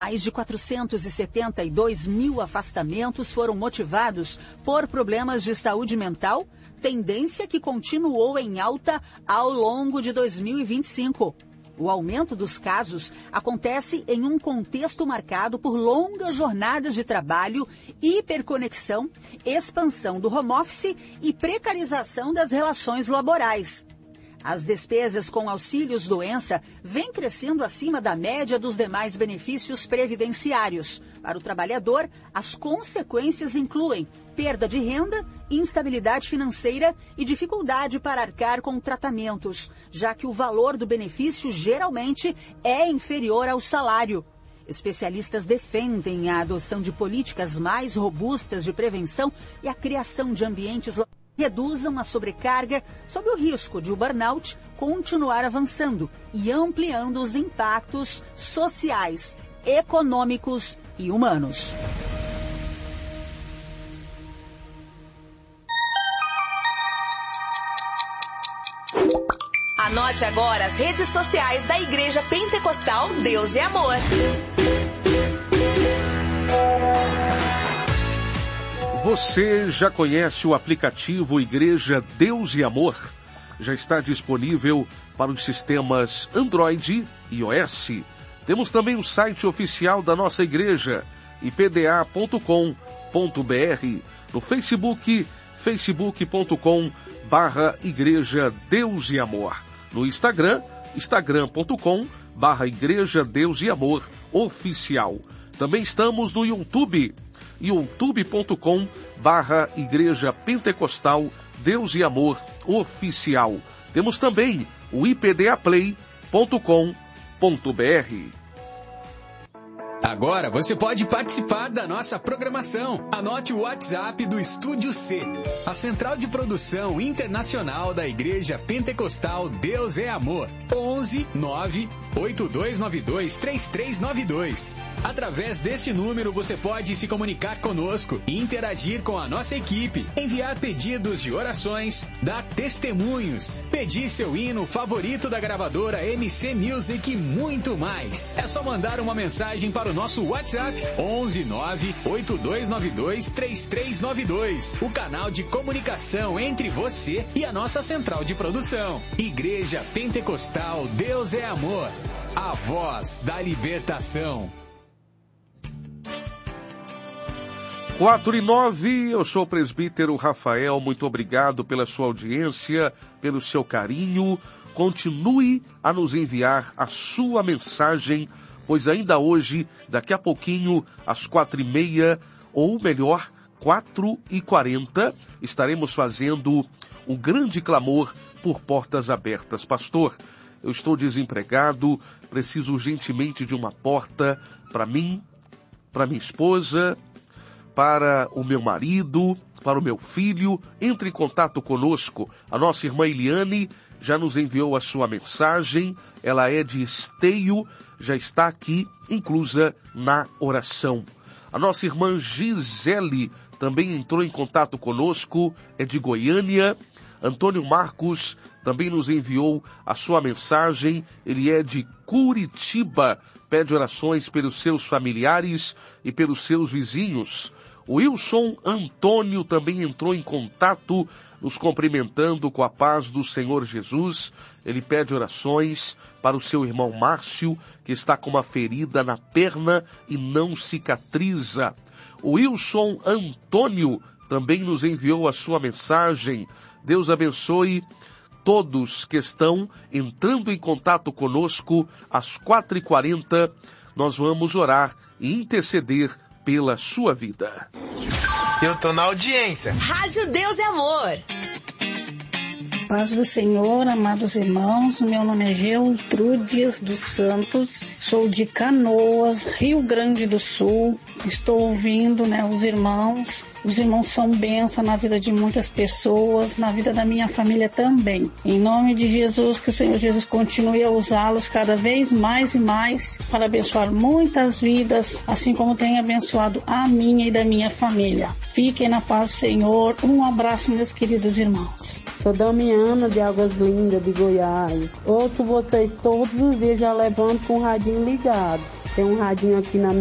Mais de 472 mil afastamentos foram motivados por problemas de saúde mental, tendência que continuou em alta ao longo de 2025. O aumento dos casos acontece em um contexto marcado por longas jornadas de trabalho, hiperconexão, expansão do home office e precarização das relações laborais. As despesas com auxílios-doença vêm crescendo acima da média dos demais benefícios previdenciários. Para o trabalhador, as consequências incluem perda de renda, instabilidade financeira e dificuldade para arcar com tratamentos, já que o valor do benefício geralmente é inferior ao salário. Especialistas defendem a adoção de políticas mais robustas de prevenção e a criação de ambientes que reduzam a sobrecarga sob o risco de o burnout continuar avançando e ampliando os impactos sociais, econômicos e humanos. Anote agora as redes sociais da Igreja Pentecostal Deus é Amor. Você já conhece o aplicativo Igreja Deus e Amor? Já está disponível para os sistemas Android e iOS. Temos também o site oficial da nossa igreja, ipda.com.br. No Facebook, facebook.com/Igreja Deus e Amor. No Instagram, instagram.com/Igreja Deus e Amor Oficial. Também estamos no YouTube, youtube.com/Igreja Pentecostal Deus e Amor Oficial. Temos também o ipdaplay.com.br. Agora você pode participar da nossa programação. Anote o WhatsApp do Estúdio C, a central de produção internacional da Igreja Pentecostal Deus é Amor. 11 9 8292 3392. Através desse número você pode se comunicar conosco, interagir com a nossa equipe, enviar pedidos de orações, dar testemunhos, pedir seu hino favorito da gravadora MC Music e muito mais. É só mandar uma mensagem para o nosso WhatsApp 11 9 8292 3392. O canal de comunicação entre você e a nossa central de produção. Igreja Pentecostal Deus é Amor, a voz da libertação. 4:09, eu sou o presbítero Rafael, muito obrigado pela sua audiência, pelo seu carinho. Continue a nos enviar a sua mensagem, pois ainda hoje, daqui a pouquinho, às 4:30, ou melhor, 4:40, estaremos fazendo o grande clamor por portas abertas. Pastor, eu estou desempregado, preciso urgentemente de uma porta para mim, para minha esposa, para o meu marido, para o meu filho. Entre em contato conosco. A nossa irmã Eliane já nos enviou a sua mensagem. Ela é de Esteio, já está aqui inclusa na oração. A nossa irmã Gisele também entrou em contato conosco, é de Goiânia. Antônio Marcos também nos enviou a sua mensagem, ele é de Curitiba, pede orações pelos seus familiares e pelos seus vizinhos. O Wilson Antônio também entrou em contato, nos cumprimentando com a paz do Senhor Jesus. Ele pede orações para o seu irmão Márcio, que está com uma ferida na perna e não cicatriza. O Wilson Antônio também nos enviou a sua mensagem. Deus abençoe todos que estão entrando em contato conosco. Às 4:40, nós vamos orar e interceder pela sua vida. Eu tô na audiência. Rádio Deus é Amor. Paz do Senhor, amados irmãos, meu nome é Gertrudes dos Santos, sou de Canoas, Rio Grande do Sul. Estou ouvindo, os irmãos são bênção na vida de muitas pessoas, na vida da minha família também. Em nome de Jesus, que o Senhor Jesus continue a usá-los cada vez mais e mais para abençoar muitas vidas, assim como tem abençoado a minha e da minha família. Fiquem na paz do Senhor. Um abraço, meus queridos irmãos. Sou Damiana de Águas Lindas de Goiás. Ouço vocês todos os dias, já levanto com o radinho ligado. Tem um radinho aqui na